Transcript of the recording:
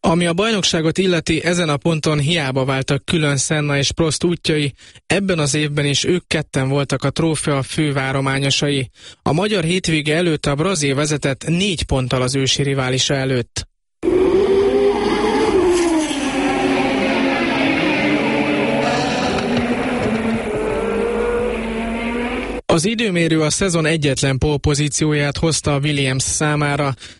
Ami a bajnokságot illeti, ezen a ponton hiába váltak külön Senna és Prost útjai, ebben az évben is ők ketten voltak a trófea fővárományosai. A magyar hétvége előtt a brazil vezetett 4 ponttal az ősi riválisa előtt. Az időmérő a szezon egyetlen pole pozícióját hozta a Williams számára.